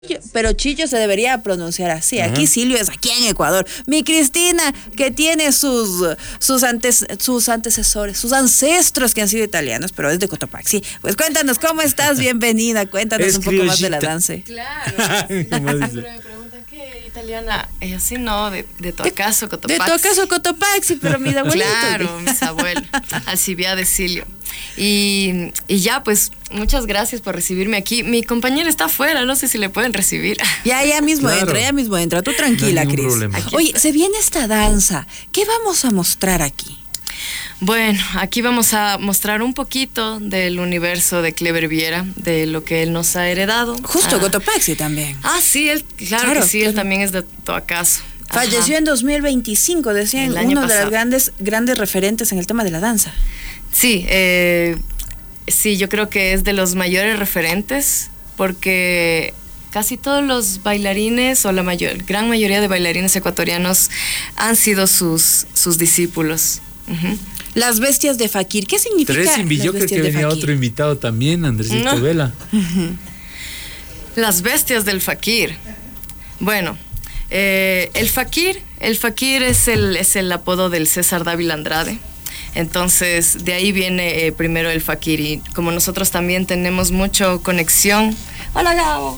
Pero Chillo se debería pronunciar así. Aquí Silvio es aquí en Ecuador. Mi Cristina, que tiene sus antecesores, sus ancestros que han sido italianos, pero es de Cotopaxi. Pues cuéntanos, ¿cómo estás? Bienvenida. Cuéntanos un poco más de la danza. Claro. Siempre me preguntan, ¿qué italiana? Así no, de tu acaso Cotopaxi. De tu acaso Cotopaxi, pero mis abuelitos. Claro, mis abuelos. Alcibia de Silio. Y ya, pues, muchas gracias por recibirme aquí. Mi compañera está afuera, no sé si le pueden recibir. Ya mismo entra. Tú tranquila, Cris. Oye, se viene esta danza. ¿Qué vamos a mostrar aquí? Bueno, aquí vamos a mostrar un poquito del universo de Clever Viera, de lo que él nos ha heredado. Justo Cotopaxi también. Sí, claro que sí, él también es de Toacaso. Falleció en 2025, decían, uno de las grandes referentes en el tema de la danza. Sí, sí, yo creo que es de los mayores referentes porque casi todos los bailarines o gran mayoría de bailarines ecuatorianos han sido sus discípulos. Las bestias de Fakir, ¿qué significa? Yo creo que venía otro invitado también, Andresito Vela. Las bestias del Fakir. Bueno, el Fakir es el apodo del César Dávila Andrade. Entonces, de ahí viene primero el Fakir. Y como nosotros también tenemos mucha conexión. ¡Hola, Gabo!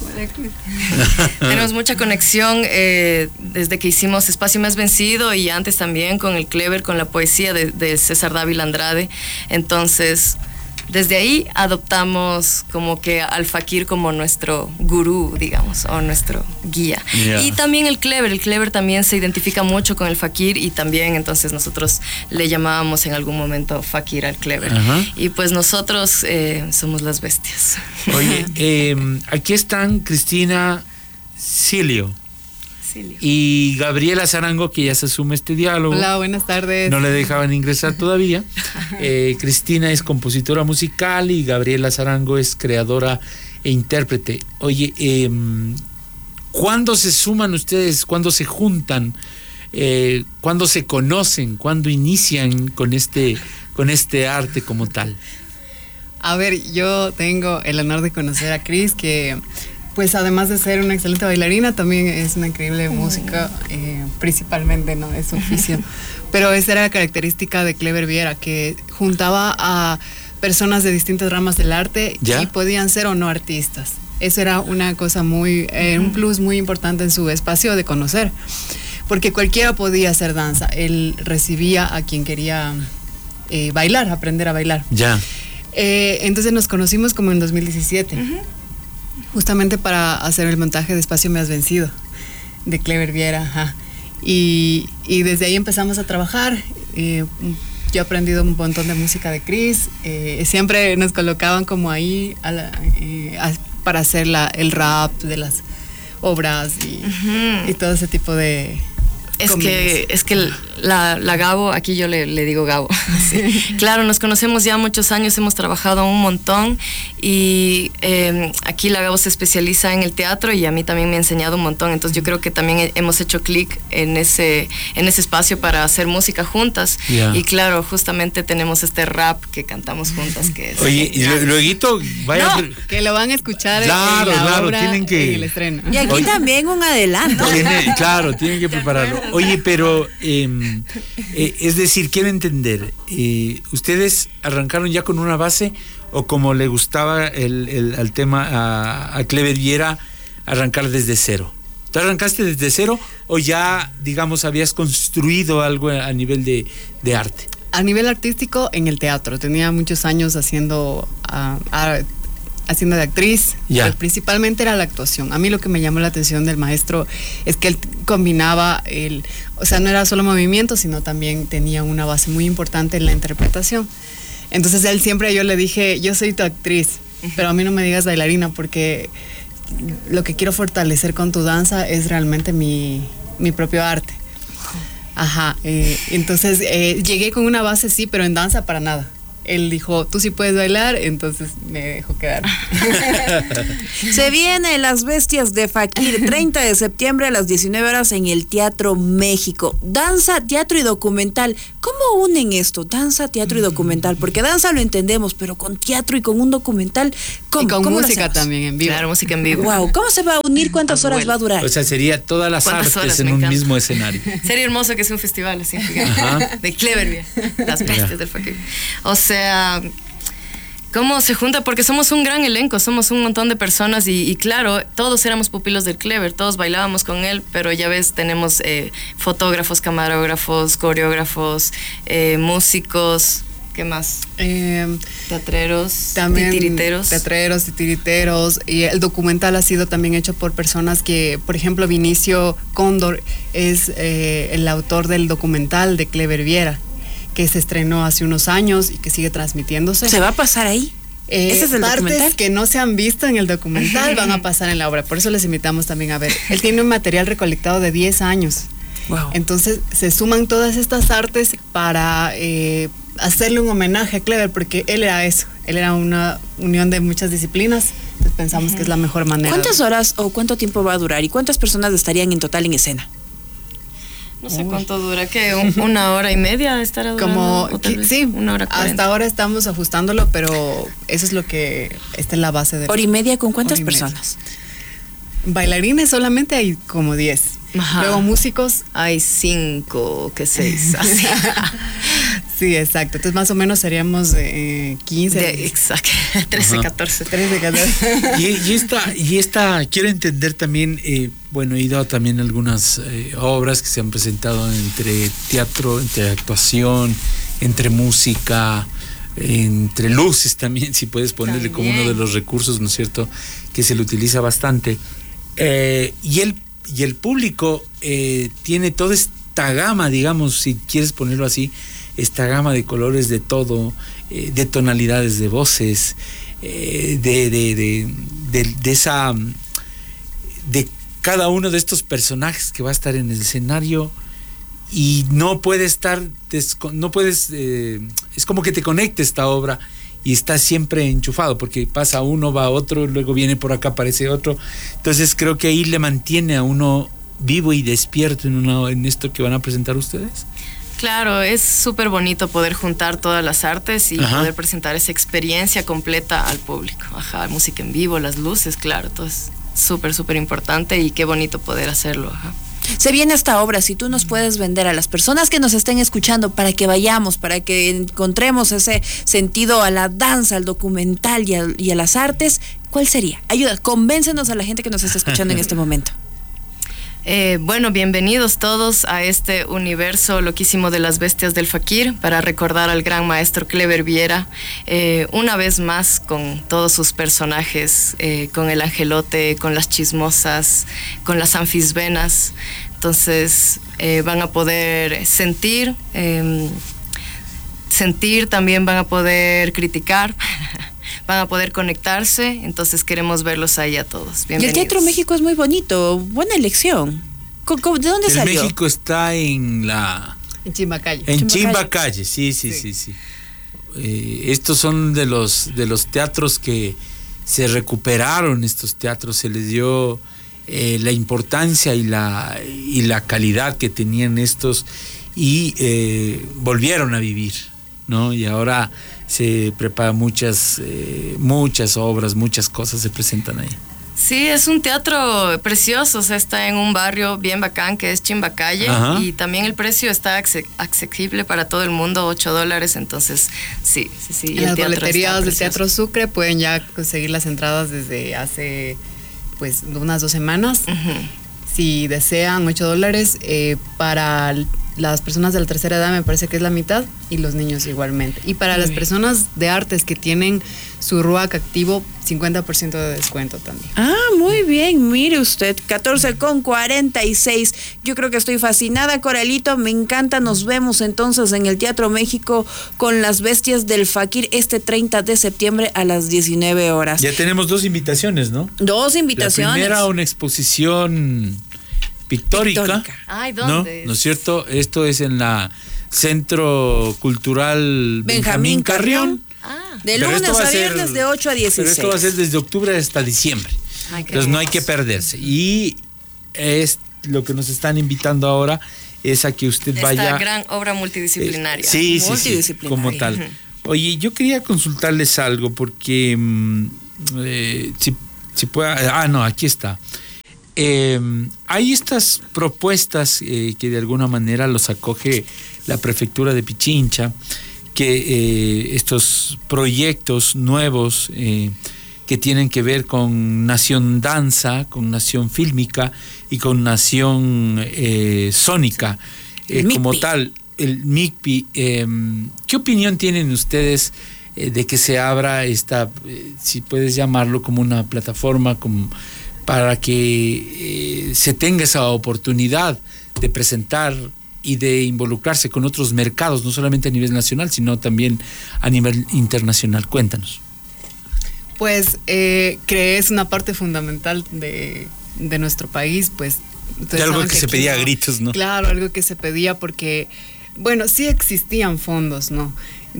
Tenemos mucha conexión desde que hicimos Espacio Más Vencido y antes también con el Clever, con la poesía de César Dávila Andrade. Entonces, desde ahí adoptamos como que al Fakir como nuestro gurú, digamos, o nuestro guía. Yeah. Y también el Clever también se identifica mucho con el Fakir y también entonces nosotros le llamábamos en algún momento Fakir al Clever. Y pues nosotros somos las bestias. Oye, aquí están Cristina, Silio y Gabriela Zarango, que ya se suma a este diálogo. Hola, buenas tardes. No le dejaban ingresar todavía. Cristina es compositora musical y Gabriela Zarango es creadora e intérprete. Oye, ¿cuándo se suman ustedes? ¿Cuándo se juntan? ¿Cuándo se conocen? ¿Cuándo inician con este arte como tal? A ver, yo tengo el honor de conocer a Cris, que pues además de ser una excelente bailarina, también es una increíble música, principalmente, ¿no? Es su oficio. Pero esa era la característica de Clever Viera, que juntaba a personas de distintas ramas del arte y podían ser o no artistas. Eso era una cosa un plus muy importante en su espacio de conocer, porque cualquiera podía hacer danza. Él recibía a quien quería bailar, aprender a bailar. Entonces nos conocimos como en 2017. Justamente para hacer el montaje de Espacio Me Has Vencido, de Clever Viera. Y desde ahí empezamos a trabajar. Yo he aprendido un montón de música de Cris. Siempre nos colocaban como ahí para hacer el rap de las obras y todo ese tipo de... Es que la Gabo, aquí yo le digo Gabo. Sí. Claro, nos conocemos ya muchos años, hemos trabajado un montón y aquí la Gabo se especializa en el teatro y a mí también me ha enseñado un montón. Entonces yo creo que también hemos hecho clic en ese espacio para hacer música juntas. Y claro, justamente tenemos este rap que cantamos juntas. Que es Oye, y luego vaya... No, que lo van a escuchar claro, en la obra, tienen que... en el estreno. Y aquí también un adelanto. Tienen que prepararlo. Oye, pero es decir, quiero entender, ¿ustedes arrancaron ya con una base o como le gustaba el tema a Clever Viera, arrancar desde cero? ¿Tú arrancaste desde cero o ya, digamos, habías construido algo a nivel de arte? A nivel artístico, en el teatro. Tenía muchos años haciendo de actriz, pero principalmente era la actuación. A mí lo que me llamó la atención del maestro es que él combinaba o sea, no era solo movimiento, sino también tenía una base muy importante en la interpretación. Entonces él siempre, yo le dije, yo soy tu actriz, pero a mí no me digas bailarina, porque lo que quiero fortalecer con tu danza es realmente mi propio arte. Entonces llegué con una base, sí, pero en danza para nada. él dijo, tú sí puedes bailar, entonces me dejó quedar. Se viene Las Bestias de Fakir, 30 de septiembre a las 19 horas en el Teatro México. Danza, teatro y documental. ¿Cómo unen esto? Danza, teatro y documental. Porque danza lo entendemos, pero con teatro y con un documental, ¿cómo? Y con ¿Cómo música también en vivo. Claro, música en vivo. Wow, ¿cómo se va a unir? ¿Cuántas horas va a durar? O sea, sería todas las ¿Cuántas artes horas? en Me un encanta. mismo escenario. Sería hermoso que sea un festival así, Ajá. de Cleverview, Las Bestias del Fakir. O sea, ¿cómo se junta? Porque somos un gran elenco, somos un montón de personas y claro, todos éramos pupilos del Clever, todos bailábamos con él, pero ya ves, tenemos fotógrafos, camarógrafos, coreógrafos, músicos, ¿qué más? Teatreros, También titiriteros. teatreros, titiriteros, y el documental ha sido también hecho por personas que, por ejemplo, Vinicio Cóndor es el autor del documental de Clever Viera, que se estrenó hace unos años y que sigue transmitiéndose. ¿Se va a pasar ahí? ¿Ese es el partes documental? que no se han visto en el documental van a pasar en la obra, por eso les invitamos también a ver. Él tiene un material recolectado de 10 años. Wow. Entonces se suman todas estas artes para hacerle un homenaje a Clever, porque él era eso, él era una unión de muchas disciplinas, entonces pensamos que es la mejor manera. ¿Cuántas horas o cuánto tiempo va a durar y cuántas personas estarían en total en escena? No sé cuánto dura, que una hora y media estará durando. Como, o tal vez sí, una hora 40. hasta ahora estamos ajustándolo, pero eso es lo que está en la base de... ¿Hora y media con cuántas Hora y media. personas? Bailarines solamente hay como 10. Ajá. Luego músicos, Hay 5 que 6, así. sí, exacto. Entonces más o menos seríamos 15. Exacto, 13, Ajá. 14. 13, 14. Y esta, quiero entender también, bueno, he ido a también algunas obras que se han presentado entre teatro, entre actuación, entre música, entre luces también, si puedes ponerle como uno de los recursos, ¿no es cierto?, que se le utiliza bastante. Y el público tiene toda esta gama, digamos, si quieres ponerlo así, esta gama de colores de todo, de tonalidades de voces, de cada uno de estos personajes que va a estar en el escenario, y no puede estar, es como que te conecta esta obra y está siempre enchufado, porque pasa uno, va otro, luego viene por acá, aparece otro. Entonces creo que ahí le mantiene a uno vivo y despierto en esto que van a presentar ustedes. Claro, es súper bonito poder juntar todas las artes y Ajá. poder presentar esa experiencia completa al público. Ajá, música en vivo, las luces, claro, todo es súper, súper importante y qué bonito poder hacerlo. Ajá. Se viene esta obra, si tú nos puedes vender a las personas que nos estén escuchando para que vayamos, para que encontremos ese sentido a la danza, al documental y a las artes, ¿cuál sería? Ayuda, convéncenos a la gente que nos está escuchando en este momento. Bueno, bienvenidos todos a este universo loquísimo de Las Bestias del Fakir, para recordar al gran maestro Clever Viera, una vez más con todos sus personajes, con el angelote, con las chismosas, con las anfisbenas. Entonces van a poder sentir, también van a poder criticar. Van a poder conectarse, entonces queremos verlos ahí a todos. Y el Bienvenidos. Teatro México es muy bonito, buena elección. ¿De dónde El salió? México está en Chimbacalle. Chimbacalle, sí. Estos son de los teatros que se recuperaron, estos teatros, se les dio la importancia y la calidad que tenían estos, y volvieron a vivir, ¿no? Y ahora se preparan muchas obras, muchas cosas se presentan ahí. Sí, es un teatro precioso, o sea, está en un barrio bien bacán que es Chimbacalle. Ajá. Y también el precio está accesible para todo el mundo, $8, entonces sí. Y En el las teatro boleterías está del precioso. Teatro Sucre pueden ya conseguir las entradas desde hace pues unas 2 semanas. Ujú. Si desean $8, para las personas de la tercera edad me parece que es la mitad, y los niños igualmente. Y para las personas de artes que tienen su RUAC activo, 50% de descuento también. Ah, muy bien, mire usted, 14:46. Yo creo que estoy fascinada, Coralito, me encanta. Nos vemos entonces en el Teatro México con Las Bestias del Fakir este 30 de septiembre a las 19 horas. Ya tenemos 2 invitaciones, ¿no? 2 invitaciones. La primera, una exposición pictórica. Ay, ¿No? ¿dónde? ¿No es cierto? Esto es en la Centro Cultural Benjamín Carrión. De lunes a viernes de 8 a 16. Pero esto va a ser desde octubre hasta diciembre. Entonces no hay que perderse. Y es lo que nos están invitando ahora es a que usted vaya. Esta gran obra multidisciplinaria. Sí, como tal. Oye, yo quería consultarles algo porque si pueda. No, aquí está. Hay estas propuestas que de alguna manera los acoge la prefectura de Pichincha, que estos proyectos nuevos que tienen que ver con Nación Danza, con Nación Fílmica y con Nación Sónica, como tal, el MICPI. ¿Qué opinión tienen ustedes de que se abra esta, si puedes llamarlo como una plataforma, para que se tenga esa oportunidad de presentar y de involucrarse con otros mercados, no solamente a nivel nacional, sino también a nivel internacional? Cuéntanos. Pues que es una parte fundamental de nuestro país, pues. De algo que se pedía a gritos, ¿no? Claro, algo que se pedía porque, bueno, sí existían fondos, ¿no?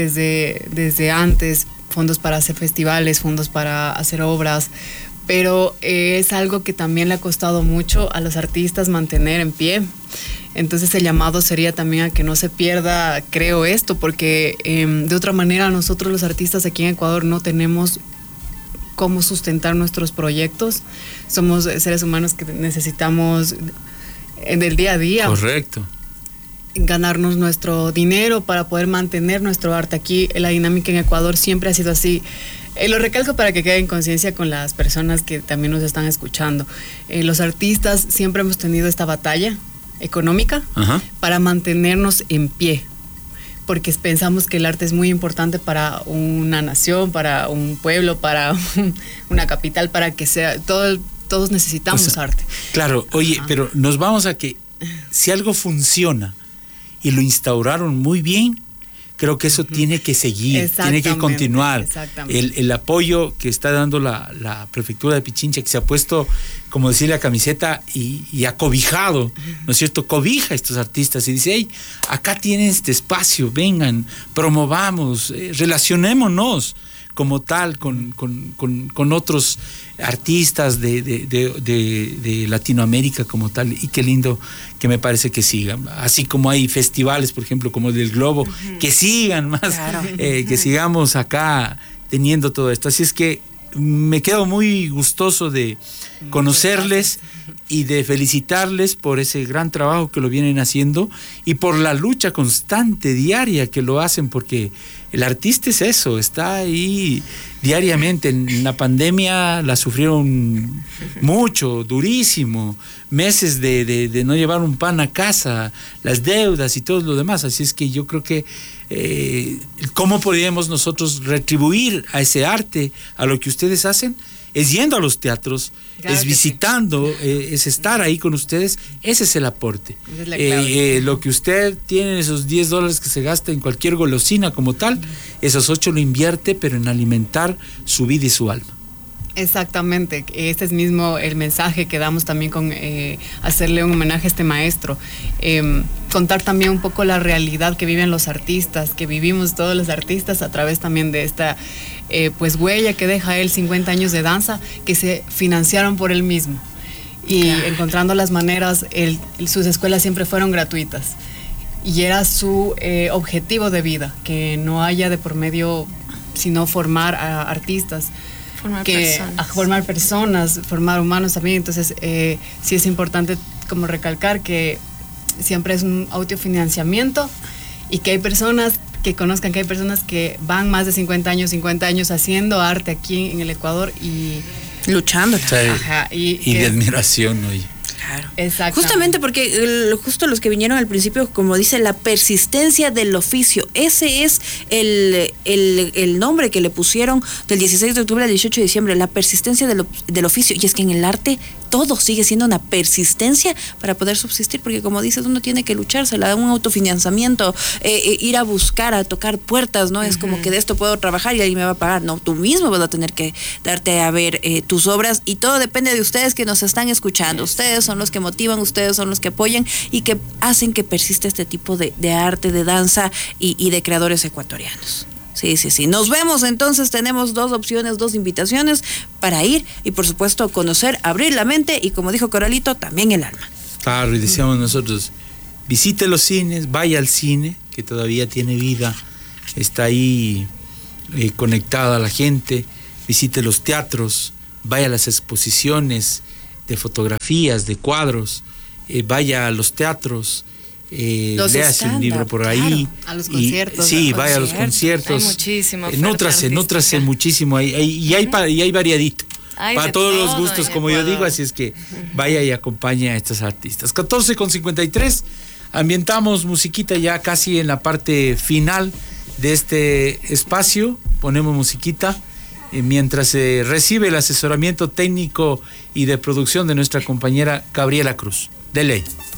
Desde antes, fondos para hacer festivales, fondos para hacer obras, pero es algo que también le ha costado mucho a los artistas mantener en pie. Entonces el llamado sería también a que no se pierda, creo, esto, porque de otra manera nosotros los artistas aquí en Ecuador no tenemos cómo sustentar nuestros proyectos. Somos seres humanos que necesitamos del día a día. Correcto. Ganarnos nuestro dinero para poder mantener nuestro arte. Aquí la dinámica en Ecuador siempre ha sido así. Lo recalco para que quede en conciencia con las personas que también nos están escuchando. Los artistas siempre hemos tenido esta batalla económica para mantenernos en pie, porque pensamos que el arte es muy importante para una nación, para un pueblo, para una capital, para que sea, todos necesitamos arte. Claro, oye, pero nos vamos a que si algo funciona y lo instauraron muy bien, creo que eso tiene que seguir, tiene que continuar. El apoyo que está dando la prefectura de Pichincha, que se ha puesto, como decir, la camiseta y ha cobijado, ¿no es cierto? Cobija a estos artistas y dice, hey, acá tienen este espacio, vengan, promovamos, relacionémonos como tal con otros artistas de Latinoamérica como tal, y qué lindo que me parece que sigan, así como hay festivales, por ejemplo, como el del Globo, que sigan más, que sigamos acá teniendo todo esto. Así es que me quedo muy gustoso de conocerles y de felicitarles por ese gran trabajo que lo vienen haciendo y por la lucha constante, diaria, que lo hacen, porque el artista es eso, está ahí diariamente. En la pandemia la sufrieron mucho, durísimo, meses de no llevar un pan a casa, las deudas y todo lo demás. Así es que yo creo que ¿cómo podríamos nosotros retribuir a ese arte, a lo que ustedes hacen? Es yendo a los teatros, claro, es visitando, es estar ahí con ustedes. Ese es el aporte. Es lo que usted tiene, esos $10 que se gasta en cualquier golosina como tal, esos 8 lo invierte, pero en alimentar su vida y su alma. Exactamente, este es mismo el mensaje que damos también con hacerle un homenaje a este maestro, contar también un poco la realidad que viven los artistas, que vivimos todos los artistas a través también de esta pues huella que deja él, 50 años de danza, que se financiaron por él mismo, y encontrando las maneras, sus escuelas siempre fueron gratuitas, y era su objetivo de vida, que no haya de por medio, sino formar a artistas, formar personas, formar humanos también. Entonces sí es importante como recalcar que siempre es un autofinanciamiento, y que hay personas que conozcan que hay personas que van más de 50 años haciendo arte aquí en el Ecuador y luchando. Sí. Ajá, y de admiración, oye. Claro. Justamente porque justo los que vinieron al principio, como dice, la persistencia del oficio, ese es el nombre que le pusieron del 16 de octubre al 18 de diciembre, la persistencia del oficio. Y es que en el arte todo sigue siendo una persistencia para poder subsistir, porque como dices, uno tiene que luchársela, un autofinanciamiento, ir a buscar, a tocar puertas, ¿no? Es como que de esto puedo trabajar y alguien me va a pagar, no, tú mismo vas a tener que darte a ver tus obras, y todo depende de ustedes que nos están escuchando. Ustedes son los que motivan, ustedes son los que apoyan y que hacen que persista este tipo de arte, de danza y de creadores ecuatorianos. Sí. Nos vemos entonces, tenemos 2 opciones, 2 invitaciones para ir y por supuesto conocer, abrir la mente y, como dijo Coralito, también el alma. Claro, y decíamos nosotros, visite los cines, vaya al cine, que todavía tiene vida, está ahí conectada la gente, visite los teatros, vaya a las exposiciones de fotografías, de cuadros, vaya a los teatros, léase un libro por ahí. Claro, a los conciertos. Sí, vaya a los conciertos. Hay muchísima nútrase muchísimo. Y hay variadito. Para todos los gustos, como yo digo, así es que vaya y acompañe a estos artistas. 14:53, ambientamos musiquita ya casi en la parte final de este espacio. Ponemos musiquita mientras se recibe el asesoramiento técnico y de producción de nuestra compañera Gabriela Cruz. De ley.